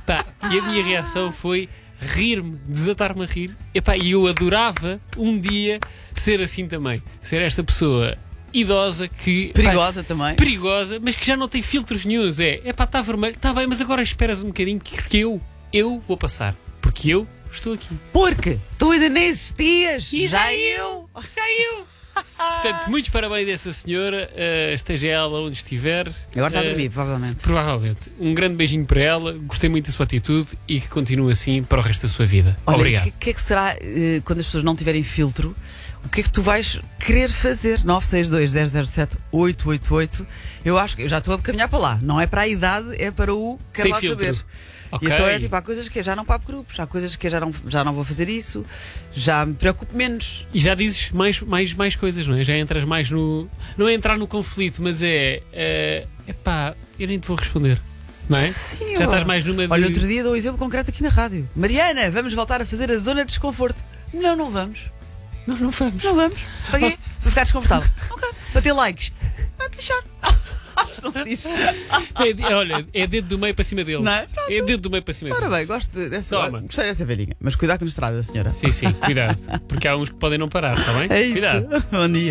Pá, e a minha reação foi rir-me, desatar-me a rir. Epá, e eu adorava um dia ser assim também. Ser esta pessoa idosa que... Perigosa também. Perigosa, mas que já não tem filtros nenhuns. Epá, está vermelho, está bem, mas agora esperas um bocadinho que eu vou passar. Porque eu estou aqui. Porque tu ainda nem existias. E já eu. Portanto, muitos parabéns a essa senhora, esteja ela onde estiver. Agora está a dormir, provavelmente. Provavelmente. Um grande beijinho para ela, gostei muito da sua atitude e que continue assim para o resto da sua vida. Olha, Obrigado. O que é que será quando as pessoas não tiverem filtro? O que é que tu vais querer fazer? 962-007-888. Eu acho que eu já estou a caminhar para lá. Não é para a idade, é para o quero Sem lá filtro. saber. Okay. E então é tipo, há coisas que eu já não papo grupos, há coisas que eu já não vou fazer isso, já me preocupo menos. E já dizes mais coisas, não é? Já entras mais no. Não é entrar no conflito, mas epá, eu nem te vou responder. Não é? Sim, já estás mais numa de... Olha, outro dia dou um exemplo concreto aqui na rádio. Mariana, vamos voltar a fazer a zona de desconforto. Não vamos. Não vamos. Não vamos. Para quê? Para ficar desconfortável. Ok. Para ter likes. Vai-te lixar. Não se diz. Olha, é dedo do meio para cima deles. Não é? É dedo do meio para cima Ora deles. bem, gosto dessa. Toma. Gostei dessa velhinha. Mas cuidado que nos traz a senhora. Sim, cuidado. Porque há uns que podem não parar, está bem? É isso. Cuidado. Bom dia.